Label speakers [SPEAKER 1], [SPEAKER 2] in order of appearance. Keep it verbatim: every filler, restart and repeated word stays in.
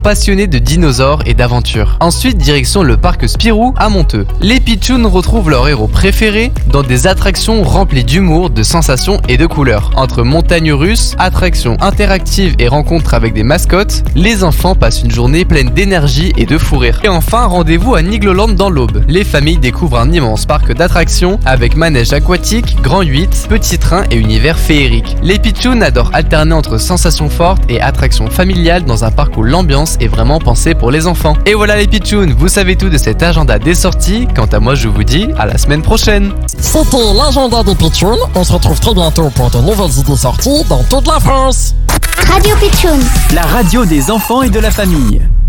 [SPEAKER 1] passionnés de dinosaures et d'aventures. Ensuite, direction le parc Spirou à Monteux. Les pitchouns retrouvent leur héros préféré dans des attractions remplies d'humour, de sensations et de couleurs. Entre montagnes russes, attractions interactives et rencontres avec des mascottes, les enfants passent une journée pleine d'énergie et de fou rire. Et enfin, rendez-vous à Nigloland dans l'Aube. Les familles découvrent un immense parc d'attractions avec manège aquatique, grand huit, petits trains et univers féerique. Les pitchouns adorent alterner entre sensations fortes et attractions familiales dans un parc où l'ambiance est vraiment pensée pour les enfants. Et voilà les pitchouns, vous savez tout de cet agenda des sorties. Quant à moi, je vous dis à la semaine prochaine.
[SPEAKER 2] C'était l'agenda des pitchouns. On se retrouve très bientôt pour de nouvelles idées sorties dans toute la France.
[SPEAKER 3] Radio Pitchoun,
[SPEAKER 4] la radio des enfants et de la famille.